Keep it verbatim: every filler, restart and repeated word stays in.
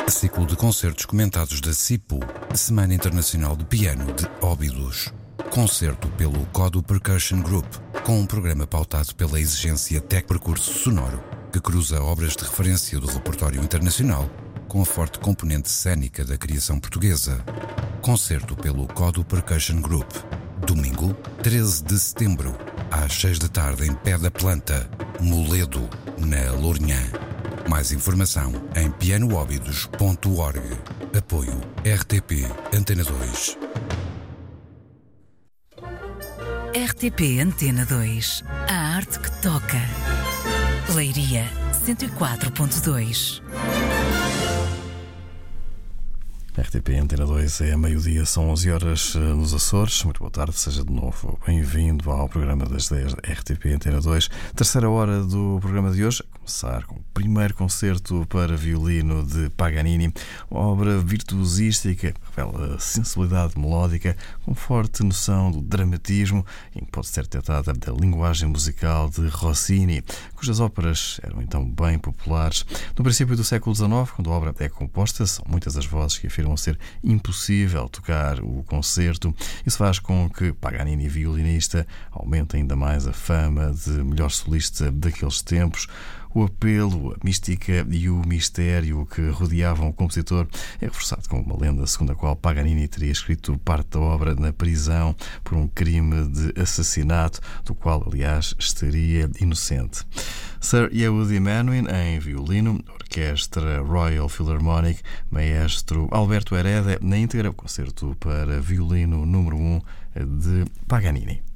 Ciclo de concertos comentados da C I P O, Semana Internacional de Piano de Óbidos. Concerto pelo Kodo Percussion Group, com um programa pautado pela exigência Tech Percurso Sonoro, que cruza obras de referência do repertório internacional com a forte componente cênica da criação portuguesa. Concerto pelo Kodo Percussion Group. Domingo, treze de setembro, às seis da tarde, em Pé da Planta, Moledo, na Lourinhã. Mais informação em piano óbidos ponto org. Apoio R T P Antena dois. R T P Antena dois. A arte que toca. Leiria cento e quatro ponto dois. R T P Antena dois é meio-dia, são onze horas nos Açores. Muito boa tarde, seja de novo bem-vindo ao programa das dez da R T P Antena dois. Terceira hora do programa de hoje, a começar com o primeiro concerto para violino de Paganini, uma obra virtuosística que revela sensibilidade melódica com forte noção do dramatismo em que pode ser detectada da linguagem musical de Rossini, cujas óperas eram então bem populares. No princípio do século dezenove, quando a obra é composta, são muitas as vozes que afirmam ser impossível tocar o concerto. Isso faz com que Paganini, violinista, aumente ainda mais a fama de melhor solista daqueles tempos. O apelo, a mística e o mistério que rodeavam o compositor é reforçado com uma lenda segundo a qual Paganini teria escrito parte da obra na prisão por um crime de assassinato, do qual, aliás, estaria inocente. Sir Yehudi Menuhin em violino, Orquestra Royal Philharmonic, Maestro Alberto Hereda na íntegra, concerto para violino número um de Paganini.